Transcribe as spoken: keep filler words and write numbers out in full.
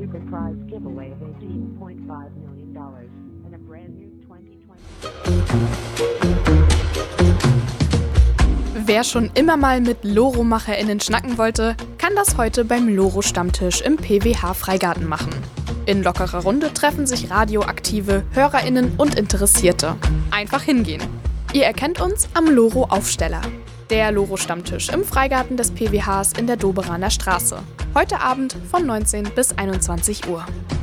Super prize giveaway of eighteen point five million dollars and a brand new twenty twenty. Wer schon immer mal mit LoRo-MacherInnen schnacken wollte, kann das heute beim LoRo-Stammtisch im P W H-Freigarten machen. In lockerer Runde treffen sich radioaktive HörerInnen und Interessierte. Einfach hingehen. Ihr erkennt uns am LoRo-Aufsteller. Der LoRo-Stammtisch im Freigarten des P W Hs in der Doberaner Straße. Heute Abend von neunzehn bis einundzwanzig Uhr.